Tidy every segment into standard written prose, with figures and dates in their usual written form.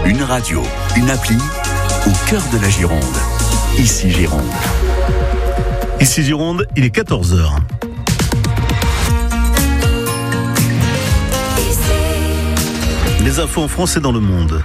Une radio, une appli, au cœur de la Gironde. Ici Gironde. Ici Gironde, il est 14h. Les infos en France et dans le monde.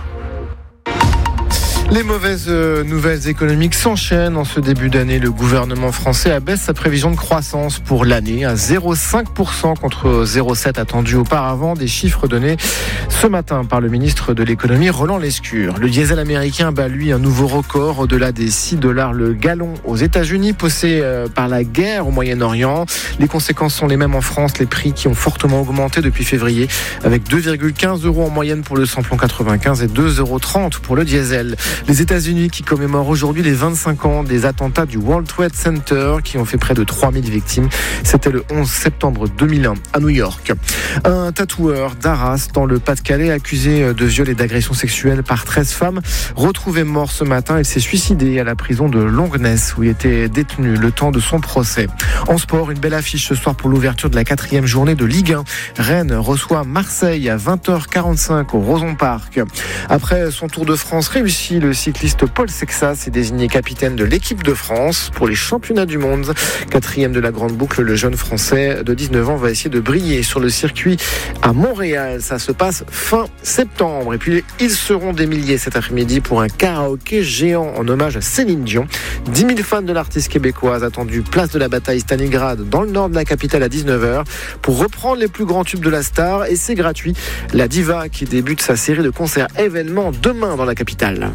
Les mauvaises nouvelles économiques s'enchaînent en ce début d'année. Le gouvernement français abaisse sa prévision de croissance pour l'année à 0,5% contre 0,7% attendu auparavant. Des chiffres donnés ce matin par le ministre de l'économie Roland Lescure. Le diesel américain bat lui un nouveau record au-delà des $6 le gallon aux États-Unis, poussé par la guerre au Moyen-Orient. Les conséquences sont les mêmes en France. Les prix qui ont fortement augmenté depuis février, avec 2,15 € en moyenne pour le samplon 95 et 2,30 € pour le diesel. Les États-Unis qui commémorent aujourd'hui les 25 ans des attentats du World Trade Center qui ont fait près de 3000 victimes. C'était le 11 septembre 2001 à New York. Un tatoueur d'Arras dans le Pas-de-Calais accusé de viol et d'agression sexuelle par 13 femmes retrouvé mort ce matin. Il s'est suicidé à la prison de Longuenesse où il était détenu le temps de son procès. En sport, une belle affiche ce soir pour l'ouverture de la 4e journée de Ligue 1. Rennes reçoit Marseille à 20h45 au Roson Park. Après son Tour de France réussi, le cycliste Paul Sexas est désigné capitaine de l'équipe de France pour les championnats du monde. 4e de la grande boucle, le jeune français de 19 ans va essayer de briller sur le circuit à Montréal. Ça se passe fin septembre. Et puis, ils seront des milliers cet après-midi pour un karaoké géant en hommage à Céline Dion. 10 000 fans de l'artiste québécoise attendus place de la bataille Stalingrad dans le nord de la capitale à 19h pour reprendre les plus grands tubes de la star. Et c'est gratuit. La diva qui débute sa série de concerts événements demain dans la capitale.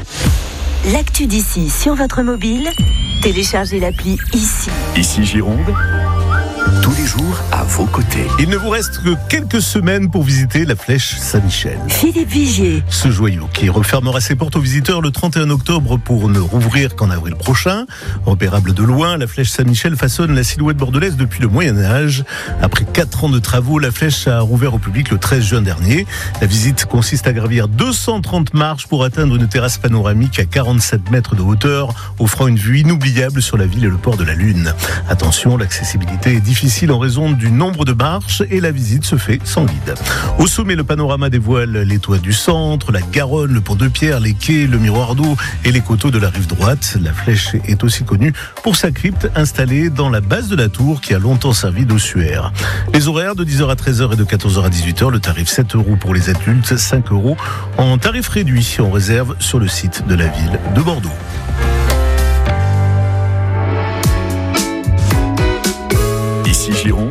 L'actu d'ici sur votre mobile, téléchargez l'appli Ici. Ici Gironde, tous les jours à vos côtés. Il ne vous reste que quelques semaines pour visiter la Flèche Saint-Michel. Philippe Vigier. Ce joyau qui refermera ses portes aux visiteurs le 31 octobre pour ne rouvrir qu'en avril prochain. Repérable de loin, la Flèche Saint-Michel façonne la silhouette bordelaise depuis le Moyen-Âge. Après 4 ans de travaux, la Flèche a rouvert au public le 13 juin dernier. La visite consiste à gravir 230 marches pour atteindre une terrasse panoramique à 47 mètres de hauteur, offrant une vue inoubliable sur la ville et le port de la Lune. Attention, l'accessibilité est difficile en raison du nombre de marches et la visite se fait sans guide. Au sommet, le panorama dévoile les toits du centre, la Garonne, le pont de Pierre, les quais, le miroir d'eau et les coteaux de la rive droite. La Flèche est aussi connue pour sa crypte installée dans la base de la tour qui a longtemps servi d'ossuaire. Les horaires de 10h à 13h et de 14h à 18h, le tarif 7 € pour les adultes, 5 € en tarif réduit. On réserve sur le site de la ville de Bordeaux. Ici Gironde,